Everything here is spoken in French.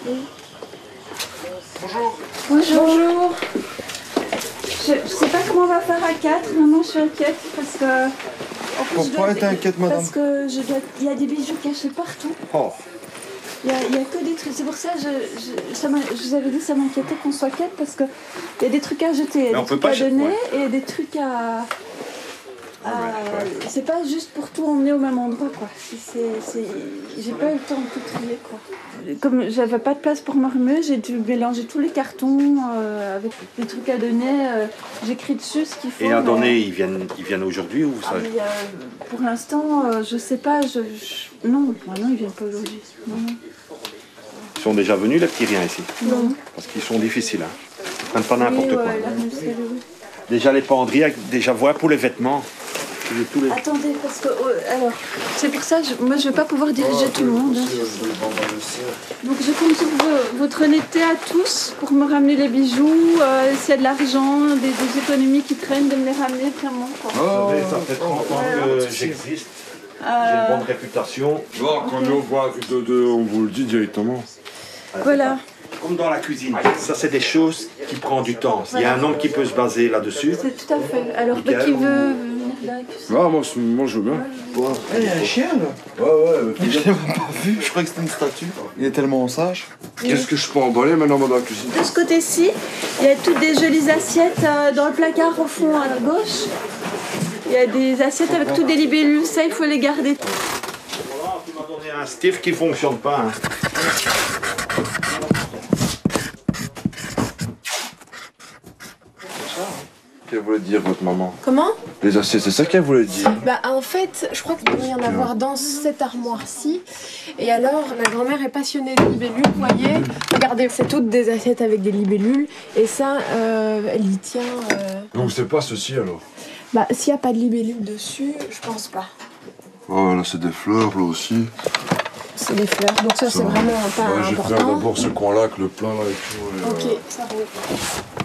Bonjour. Bonjour. Je sais pas comment on va faire à 4. Maman, je suis inquiète parce que... En plus, Pourquoi t'es inquiète, madame? Parce que il y a des bijoux cachés partout. Oh. Il y a que des trucs. C'est pour ça que je vous avais dit que ça m'inquiétait qu'on soit 4 parce qu'il y a des trucs à jeter, Mais des trucs à donner et des trucs à... C'est pas juste pour tout emmener au même endroit, quoi. J'ai pas eu le temps de tout trier, quoi. Comme j'avais pas de place pour me remuer, j'ai dû mélanger tous les cartons avec des trucs à donner. J'écris dessus ce qu'il faut. Et à donner, ils viennent aujourd'hui ou ça? Pour l'instant, je sais pas. Non, ils viennent pas aujourd'hui. Non. Ils sont déjà venus, les petits riens, ici? Non. Parce qu'ils sont difficiles, hein. Ils prennent pas n'importe quoi. Déjà les penderies, déjà voilà pour les vêtements. Attendez, parce que... alors, c'est pour ça, moi je vais pas pouvoir diriger tout le monde. Hein. Donc je compte sur votre honnêteté à tous pour me ramener les bijoux, s'il y a de l'argent, des économies qui traînent, de me les ramener vraiment. Vous savez, ça fait 30 ans que j'existe. J'ai une bonne réputation. Bon, quand on voit on vous le dit directement. Voilà. Comme dans la cuisine, ça c'est des choses qui prennent du temps. Il y a un homme qui peut se baser là-dessus. C'est tout à fait. Alors, qui veut venir là? Ah, moi je veux bien. Il y a un chien là. Ouais. Je l'ai même pas vu, je croyais que c'était une statue. Il est tellement sage. Qu'est-ce que je peux emballer maintenant dans la cuisine? De ce côté-ci, il y a toutes des jolies assiettes dans le placard au fond à gauche. Il y a des assiettes avec toutes des libellules, ça il faut les garder. Voilà, tu m'as donné un stiff qui fonctionne pas. Hein. Qu'elle voulait dire votre maman? Comment? Les assiettes, c'est ça qu'elle voulait dire? Bah en fait, je crois qu'il doit y en avoir dans cette armoire-ci. Et alors, ma grand-mère est passionnée de libellules, vous voyez. Regardez, c'est toutes des assiettes avec des libellules. Et ça, elle y tient... Donc c'est pas ceci alors? Bah s'il n'y a pas de libellules dessus, je pense pas. Oh là c'est des fleurs là aussi. C'est des fleurs, donc ça c'est vraiment pas Je vais faire important. d'abord ce coin là avec le plein là et tout. Ok, ça roule.